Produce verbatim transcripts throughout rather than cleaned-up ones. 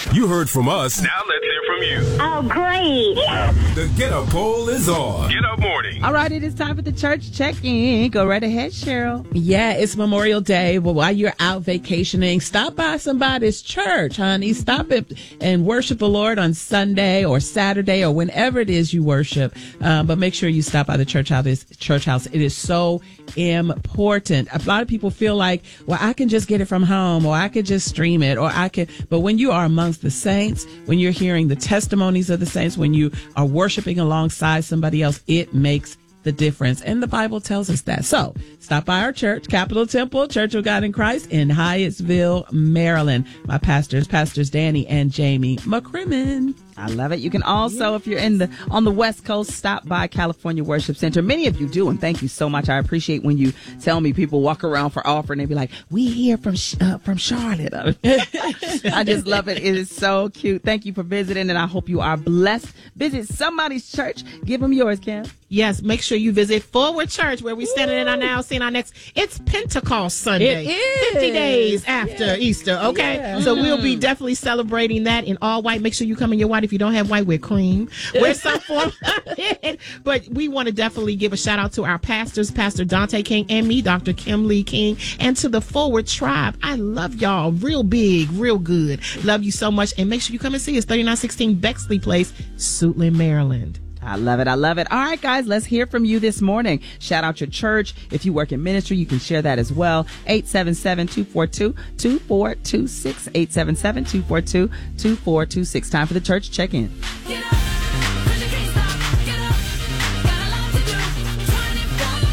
You heard from us. Now let's hear from you. Oh, great. The Get Up poll is on. Get Up Morning. All right, it is time for the church check-in. Go right ahead, Cheryl. Yeah, it's Memorial Day. Well, while you're out vacationing, stop by somebody's church, honey. Stop it and worship the Lord on Sunday or Saturday or whenever it is you worship. Um, but make sure you stop by the church house. Church house. It is so important. A lot of people feel like, well, I can just get it from home, or I could just stream it, or I can. But when you are amongst the saints, when you're hearing the testimonies of the saints, when you are worshiping alongside somebody else, it makes the difference. And the Bible tells us that. So stop by our church, Capitol Temple, Church of God in Christ in Hyattsville, Maryland. My pastors, Pastors Danny and Jamie McCrimmon. I love it. You can also, if you're in the on the West Coast, stop by California Worship Center. Many of you do, and thank you so much. I appreciate when you tell me people walk around for offering and be like, "We here from uh, from Charlotte." I just love it. It is so cute. Thank you for visiting, and I hope you are blessed. Visit somebody's church. Give them yours, Kim. Yes, make sure you visit Forward Church, where we're standing in our now seeing our next. It's Pentecost Sunday. It is. fifty days after Yeah. Easter. Okay, Yeah. so we'll be definitely celebrating that in all white. Make sure you come in your white. If you don't have white, wear cream. Wear some form of it. But we want to definitely give a shout out to our pastors, Pastor Dante King and me, Doctor Kim Lee King, and to the Forward Tribe. I love y'all. Real big, real good. Love you so much. And make sure you come and see us. thirty-nine sixteen Bexley Place, Suitland, Maryland. I love it. I love it. All right, guys, let's hear from you this morning. Shout out your church. If you work in ministry, you can share that as well. eight seven seven, two four two, two four two six. eight seven seven, two four two, two four two six. Time for the church check-in. Get up, 'cause you can't stop. Get up, got a lot to do. twenty-four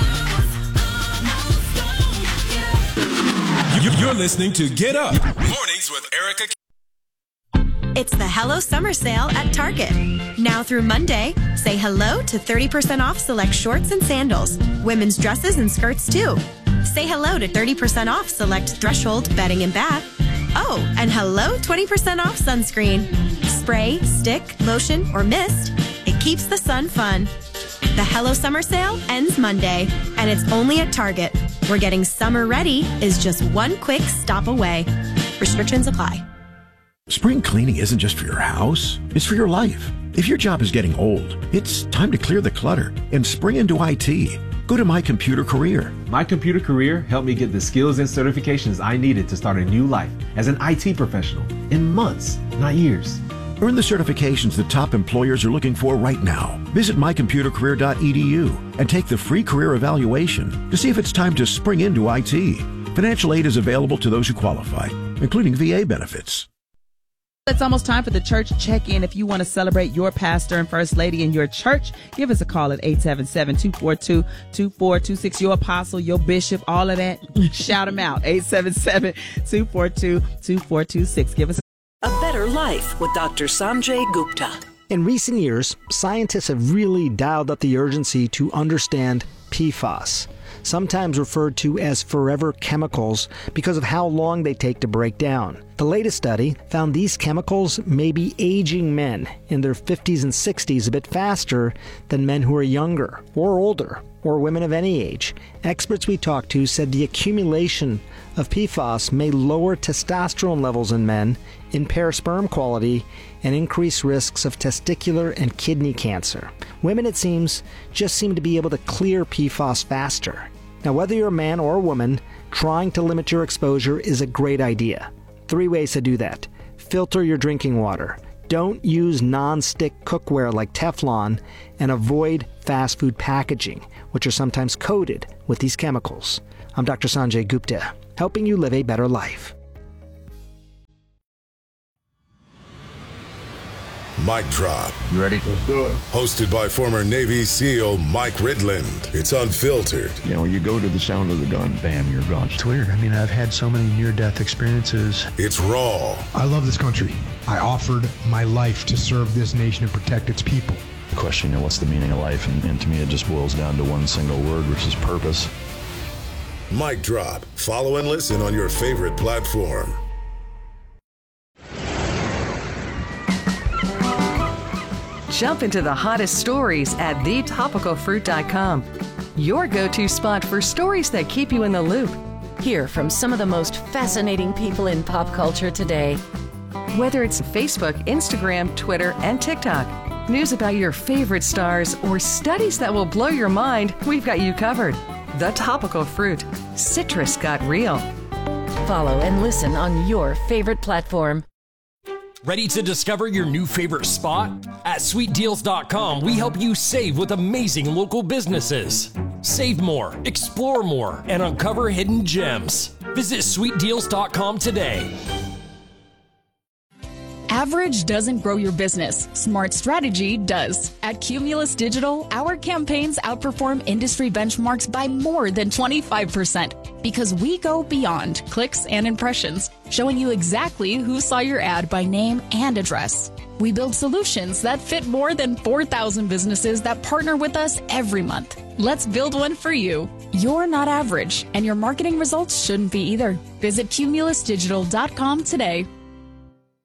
hours, almost gone. Get up. You- You're listening to Get Up Mornings with Erica. It's the Hello Summer Sale at Target. Now through Monday, say hello to thirty percent off select shorts and sandals, women's dresses and skirts too. Say hello to thirty percent off select Threshold bedding and bath. Oh, and hello twenty percent off sunscreen. Spray, stick, lotion, or mist. It keeps the sun fun. The Hello Summer Sale ends Monday, and it's only at Target, where getting summer ready is just one quick stop away. Restrictions apply. Spring cleaning isn't just for your house, it's for your life. If your job is getting old, it's time to clear the clutter and spring into I T. Go to My Computer Career. My Computer Career helped me get the skills and certifications I needed to start a new life as an I T professional in months, not years. Earn the certifications that top employers are looking for right now. Visit my computer career dot e d u and take the free career evaluation to see if it's time to spring into I T. Financial aid is available to those who qualify, including V A benefits. It's almost time for the church check-in. If you want to celebrate your pastor and first lady in your church, give us a call at eight seven seven, two four two, two four two six. Your apostle, your bishop, all of that. Shout them out. eight seven seven, two four two, two four two six. Give us A Better Life with Doctor Sanjay Gupta. In recent years, scientists have really dialed up the urgency to understand P FAS, sometimes referred to as forever chemicals because of how long they take to break down. The latest study found these chemicals may be aging men in their fifties and sixties a bit faster than men who are younger or older, or women of any age. Experts we talked to said the accumulation of P FAS may lower testosterone levels in men, impair sperm quality, and increase risks of testicular and kidney cancer. Women, it seems, just seem to be able to clear P FAS faster. Now, whether you're a man or a woman, trying to limit your exposure is a great idea. Three ways to do that. Filter your drinking water. Don't use non-stick cookware like Teflon, and avoid fast food packaging, which are sometimes coated with these chemicals. I'm Doctor Sanjay Gupta, helping you live a better life. Mic Drop. You ready? Let's do it. Hosted by former Navy SEAL Mike Ridland. It's unfiltered. You know, you go to the sound of the gun, bam, you're gone. It's weird. I mean, I've had so many near-death experiences. It's raw. I love this country. I offered my life to serve this nation and protect its people. The question, you know, what's the meaning of life? And, and to me, it just boils down to one single word, which is purpose. Mic Drop. Follow and listen on your favorite platform. Jump into the hottest stories at the topical fruit dot com. Your go-to spot for stories that keep you in the loop. Hear from some of the most fascinating people in pop culture today. Whether it's Facebook, Instagram, Twitter, and TikTok, news about your favorite stars, or studies that will blow your mind, we've got you covered. The Topical Fruit. Citrus got real. Follow and listen on your favorite platform. Ready to discover your new favorite spot? At sweet deals dot com, we help you save with amazing local businesses. Save more, explore more, and uncover hidden gems. Visit sweet deals dot com today. Average doesn't grow your business. Smart strategy does. At Cumulus Digital, our campaigns outperform industry benchmarks by more than twenty-five percent because we go beyond clicks and impressions, showing you exactly who saw your ad by name and address. We build solutions that fit more than four thousand businesses that partner with us every month. Let's build one for you. You're not average, and your marketing results shouldn't be either. Visit Cumulus Digital dot com today.